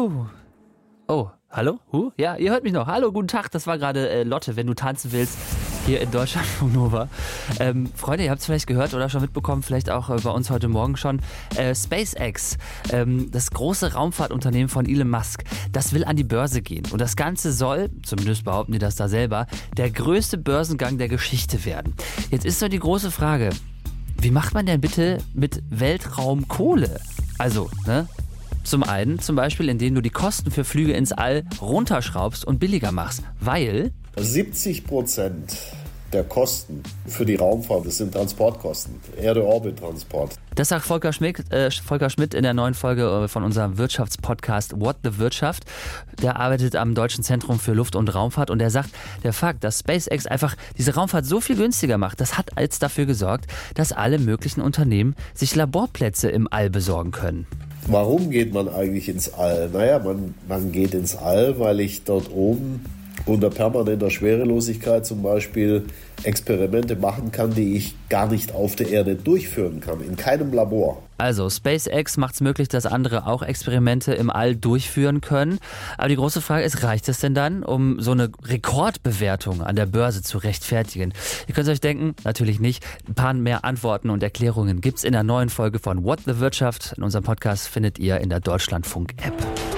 Oh, hallo? Ja, ihr hört mich noch. Hallo, guten Tag. Das war gerade Lotte, wenn du tanzen willst, hier in Deutschland von Nova. Freunde, ihr habt es vielleicht gehört oder schon mitbekommen, vielleicht auch bei uns heute Morgen schon. SpaceX, das große Raumfahrtunternehmen von Elon Musk, das will an die Börse gehen. Und das Ganze soll, zumindest behaupten die das da selber, der größte Börsengang der Geschichte werden. Jetzt ist doch die große Frage, wie macht man denn bitte mit Weltraumkohle? Also, zum einen zum Beispiel, indem du die Kosten für Flüge ins All runterschraubst und billiger machst, weil 70% der Kosten für die Raumfahrt, das sind Transportkosten, Erde-Orbit-Transport. Das sagt Volker Schmidt in der neuen Folge von unserem Wirtschaftspodcast What the Wirtschaft. Der arbeitet am Deutschen Zentrum für Luft- und Raumfahrt und er sagt, der Fakt, dass SpaceX einfach diese Raumfahrt so viel günstiger macht, das hat als dafür gesorgt, dass alle möglichen Unternehmen sich Laborplätze im All besorgen können. Warum geht man eigentlich ins All? Naja, man geht ins All, weil ich dort oben unter permanenter Schwerelosigkeit zum Beispiel Experimente machen kann, die ich gar nicht auf der Erde durchführen kann, in keinem Labor. Also SpaceX macht es möglich, dass andere auch Experimente im All durchführen können. Aber die große Frage ist, reicht es denn dann, um so eine Rekordbewertung an der Börse zu rechtfertigen? Ihr könnt euch denken, natürlich nicht. Ein paar mehr Antworten und Erklärungen gibt's in der neuen Folge von What the Wirtschaft. In unserem Podcast findet ihr in der Deutschlandfunk-App.